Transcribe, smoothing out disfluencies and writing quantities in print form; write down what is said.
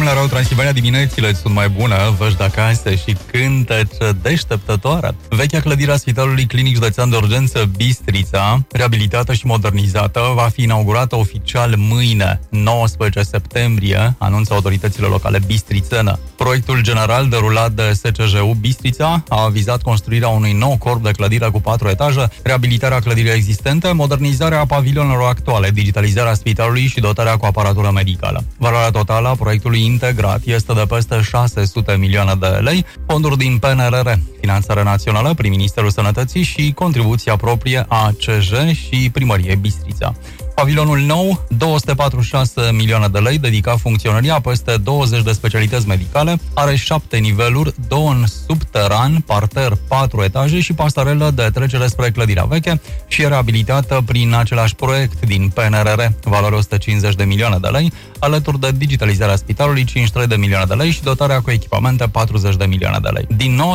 La Rău Transilvania diminețile sunt mai bune, văși acasă și cântece deșteptătoare. Vechea clădire a Spitalului Clinic Județean de Urgență Bistrița, reabilitată și modernizată, va fi inaugurată oficial mâine, 19 septembrie, anunță autoritățile locale bistrițene. Proiectul general derulat de SCJU Bistrița a avizat construirea unui nou corp de clădire cu 4 etaje, reabilitarea clădirii existente, modernizarea pavilionelor actuale, digitalizarea spitalului și dotarea cu aparatură medicală. Valoarea totală a proiectului integrat este de peste 600 milioane de lei, fonduri din PNRR, finanțare națională prin Ministerul Sănătății și contribuția proprie a CJ și Primăriei Bistrița. Pavilionul nou, 246 milioane de lei, dedicat funcționării a peste 20 de specialități medicale, are 7 niveluri, 2 în subteran, parter, 4 etaje și pasarelă de trecere spre clădirea veche și e reabilitată prin același proiect din PNRR, valoare 150 de milioane de lei, alături de digitalizarea spitalului 53 de milioane de lei și dotarea cu echipamente 40 de milioane de lei. Din nou